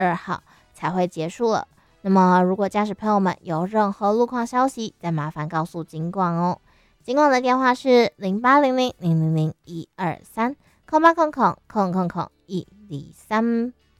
号才会结束了。那么如果驾驶朋友们有任何路况消息，再麻烦告诉警广哦。警广的电话是0800000123，0800000103。